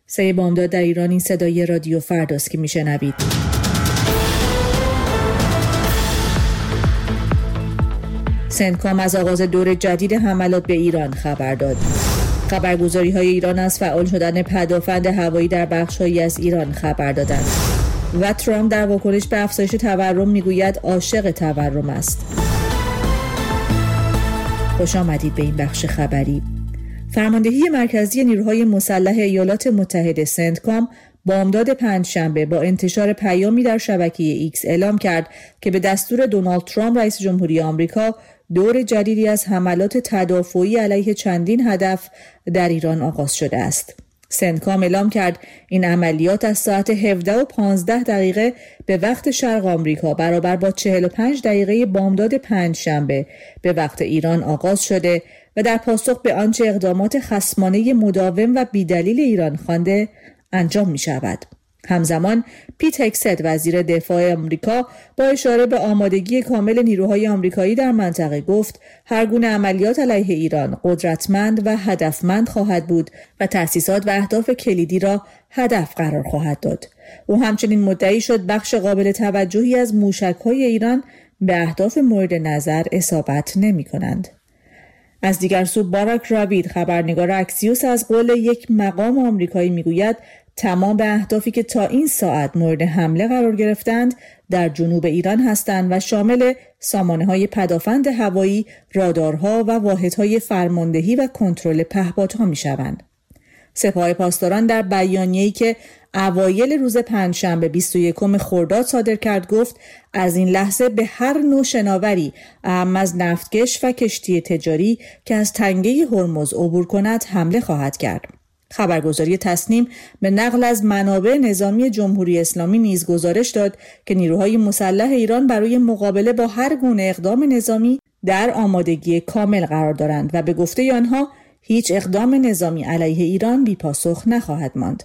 سه بامداد در ایران این صدای رادیو فرداست که میشنوید. سندکام از آغاز دور جدید حملات به ایران خبر داد. خبرگزاری‌های ایران از فعال شدن پدافند هوایی در بخش‌هایی از ایران خبر دادند. و ترامپ در واکنش به افزایش تورم میگوید عاشق تورم است. خوش آمدید به این بخش خبری. فرماندهی مرکزی نیروهای مسلح ایالات متحده سندکام بامداد پنجشنبه با انتشار پیامی در شبکه ایکس اعلام کرد که به دستور دونالد ترامپ رئیس جمهوری آمریکا دور جدیدی از حملات تدافعی علیه چندین هدف در ایران آغاز شده است. سندکام اعلام کرد این عملیات از ساعت 17:15 به وقت شرق آمریکا برابر با 45 دقیقه بامداد پنجشنبه به وقت ایران آغاز شده و در پاسخ به آنچه اقدامات خصمانه مداوم و بیدلیل ایران خوانده انجام می شود. همزمان پیت هگست وزیر دفاع آمریکا با اشاره به آمادگی کامل نیروهای آمریکایی در منطقه گفت هر گونه عملیات علیه ایران قدرتمند و هدفمند خواهد بود و تأسیسات و اهداف کلیدی را هدف قرار خواهد داد. او همچنین مدعی شد بخش قابل توجهی از موشک‌های ایران به اهداف مورد نظر اصابت نمی‌کنند. از دیگر سو باراک راوید خبرنگار اکسیوس از قول یک مقام آمریکایی میگوید تمام اهدافی که تا این ساعت مورد حمله قرار گرفتند در جنوب ایران هستند و شامل سامانه‌های پدافند هوایی، رادارها و واحدهای فرماندهی و کنترل پهپادها میشوند. سپاه پاسداران در بیانیه‌ای که اوایل روز پنجشنبه 21 خرداد صادر کرد گفت از این لحظه به هر نوع شناوری اهم از نفتکش و کشتی تجاری که از تنگه هرمز عبور کند حمله خواهد کرد. خبرگزاری تسنیم به نقل از منابع نظامی جمهوری اسلامی نیز گزارش داد که نیروهای مسلح ایران برای مقابله با هر گونه اقدام نظامی در آمادگی کامل قرار دارند و به گفته آنها هیچ اقدام نظامی علیه ایران بی پاسخ نخواهد ماند.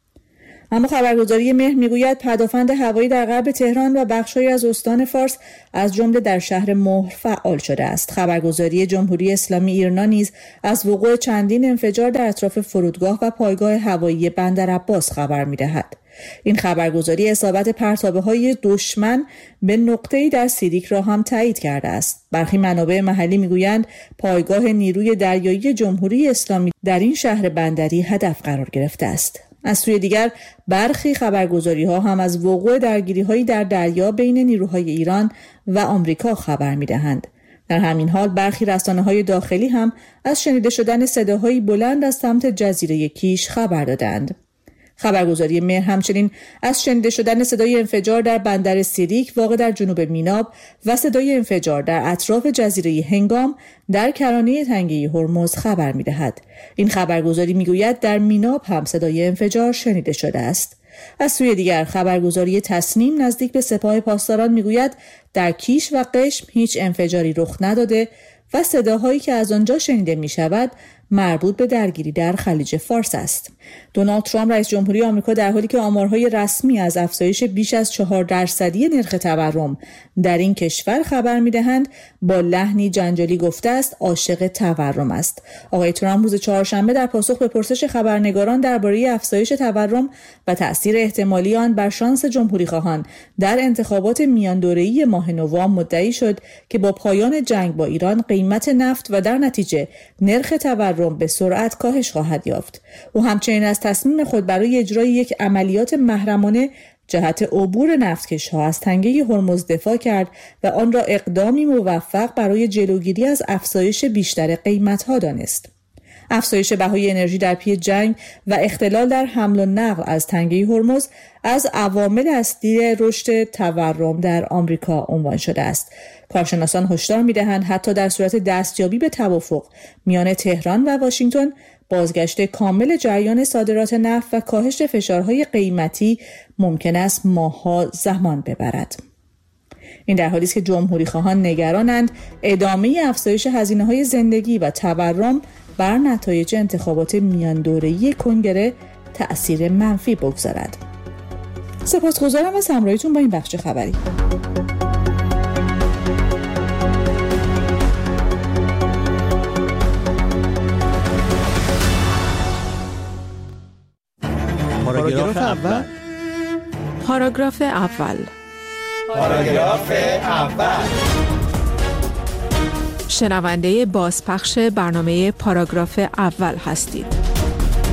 اما خبرگزاری مهر میگوید پدافند هوایی در غرب تهران و بخش‌هایی از استان فارس از جمله در شهر مهر فعال شده است. خبرگزاری جمهوری اسلامی ایرنا نیز از وقوع چندین انفجار در اطراف فرودگاه و پایگاه هوایی بندرعباس خبر می‌دهد. این خبرگزاری اصابت پرتابه‌های دشمن به نقطه‌ای در سیریک را هم تایید کرده است. برخی منابع محلی میگویند پایگاه نیروی دریایی جمهوری اسلامی در این شهر بندری هدف قرار گرفته است. از سوی دیگر برخی خبرگزاری‌ها هم از وقوع درگیری‌هایی در دریا بین نیروهای ایران و آمریکا خبر می‌دهند. در همین حال برخی رسانه‌های داخلی هم از شنیده شدن صداهایی بلند از سمت جزیره کیش خبر دادند. خبرگزاری مهر همچنین از شنیده شدن صدای انفجار در بندر سیریک واقع در جنوب میناب و صدای انفجار در اطراف جزیره هنگام در کرانه تنگه هرمز خبر می‌دهد. این خبرگزاری می‌گوید در میناب هم صدای انفجار شنیده شده است. از سوی دیگر خبرگزاری تسنیم نزدیک به سپاه پاسداران می‌گوید در کیش و قشم هیچ انفجاری رخ نداده و صداهایی که از آنجا شنیده می‌شود مربوط به درگیری در خلیج فارس است. دونالد ترامپ رئیس جمهوری آمریکا در حالی که آمارهای رسمی از افزایش بیش از 4% نرخ تورم در این کشور خبر می‌دهند با لحنی جنجالی گفته است عاشق تورم است. آقای ترامپ روز چهارشنبه در پاسخ به پرسش خبرنگاران درباره افزایش تورم و تأثیر احتمالی آن بر شانس جمهوری‌خواهان در انتخابات میاندوره‌ای ماه نوامبر مدعی شد که با پایان جنگ با ایران قیمت نفت و در نتیجه نرخ تورم به سرعت کاهش خواهد یافت. او همچنین از تصمیم خود برای اجرای یک عملیات محرمانه جهت عبور نفتکش‌ها از تنگه هرمز دفاع کرد و آن را اقدامی موفق برای جلوگیری از افزایش بیشتر قیمت‌ها دانست. افزایش بهای انرژی در پی جنگ و اختلال در حمل و نقل از تنگه هرمز از عوامل اصلی رشد تورم در آمریکا عنوان شده است. کارشناسان هشدار می‌دهند حتی در صورت دستیابی به توافق میان تهران و واشنگتن، بازگشت کامل جریان صادرات نفت و کاهش فشارهای قیمتی ممکن است ماه‌ها زمان ببرد. این در حالی است که جمهوری‌خواهان نگرانند ادامه افزایش هزینه‌های زندگی و تورم بر نتایج انتخابات میاندوره‌ای کنگره تأثیر منفی بگذارد. سپاسگزارم از همراهیتون با این بخش خبری. پاراگراف اول. پاراگراف اول. پاراگراف اول. شنونده بازپخش برنامه پاراگراف اول هستید.